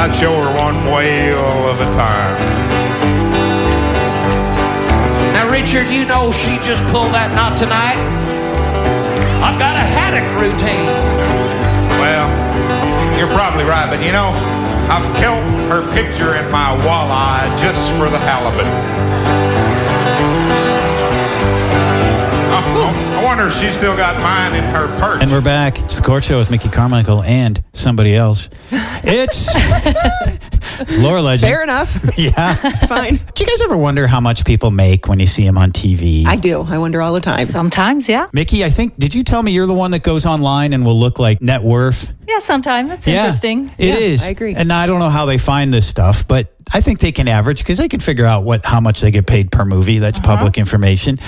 I'd show her one whale of a time. Now, Richard, you know she just pulled that knot tonight. I've got a haddock routine. Well, you're probably right, but you know, I've kept her picture in my walleye just for the halibut. I wonder if she's still got mine in her purse. And we're back. It's the Court Show with Mickey Carmichael and somebody else. It's Laura Legend. Fair enough. Yeah. It's fine. Do you guys ever wonder how much people make when you see them on TV? I do. I wonder all the time. Sometimes, yeah. Mickey, did you tell me you're the one that goes online and will look like net worth? Yeah, sometimes. That's interesting. It is. I agree. And I don't know how they find this stuff, but I think they can average because they can figure out how much they get paid per movie. That's public information.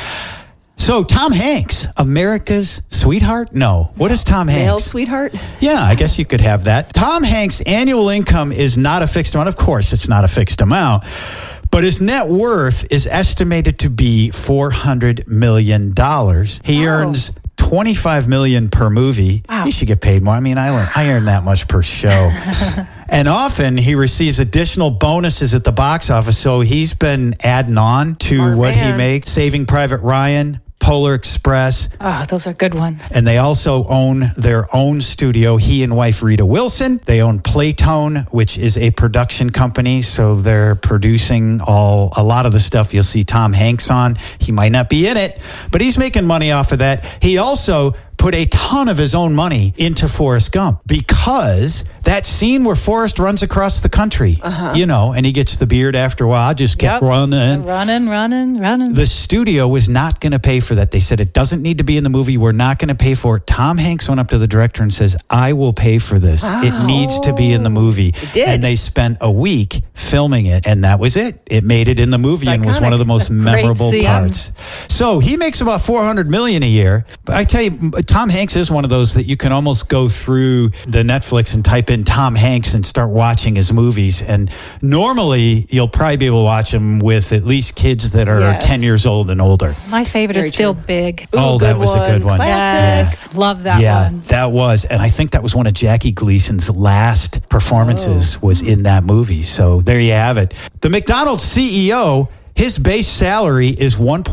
So Tom Hanks, America's sweetheart? No. What is Tom Hanks? Male sweetheart? Yeah, I guess you could have that. Tom Hanks' annual income is not a fixed amount. Of course, it's not a fixed amount. But his net worth is estimated to be $400 million. He earns $25 million per movie. Wow. He should get paid more. I mean, I earn that much per show. And often he receives additional bonuses at the box office. So he's been adding on to what he makes. Saving Private Ryan, Polar Express. Oh, those are good ones. And they also own their own studio. He and wife Rita Wilson. They own Playtone, which is a production company. So they're producing a lot of the stuff you'll see Tom Hanks on. He might not be in it, but he's making money off of that. He also put a ton of his own money into Forrest Gump because that scene where Forrest runs across the country, and he gets the beard after a while, just kept running. Running. The studio was not going to pay for that. They said it doesn't need to be in the movie. We're not going to pay for it. Tom Hanks went up to the director and says, I will pay for this. Wow. It needs to be in the movie. It did. And they spent a week filming it, and that was it. It made it in the movie and was one of the most memorable parts. So he makes about $400 million a year. But I tell you, Tom Hanks is one of those that you can almost go through the Netflix and type in Tom Hanks and start watching his movies. And normally you'll probably be able to watch them with at least kids that are 10 years old and older. My favorite is still Big. Oh, that was a good one. Classic. Yes, love that one. Yeah, that was. And I think that was one of Jackie Gleason's last performances was in that movie. So there you have it. The McDonald's CEO, his base salary is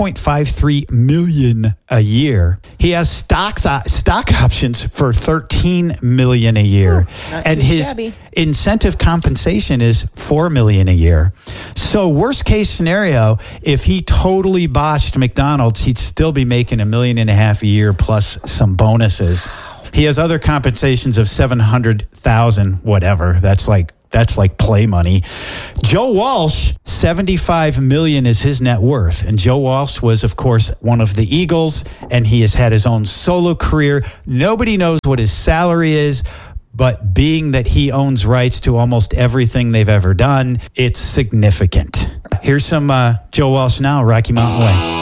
$1.53 million a year. He has stock options for $13 million a year, and his incentive compensation is $4 million a year. So worst case scenario, if he totally botched McDonald's, he'd still be making $1.5 million a year plus some bonuses. He has other compensations of $700,000, whatever. That's like play money. Joe Walsh, $75 million is his net worth. And Joe Walsh was, of course, one of the Eagles, and he has had his own solo career. Nobody knows what his salary is, but being that he owns rights to almost everything they've ever done, it's significant. Here's some Joe Walsh now, Rocky Mountain Way.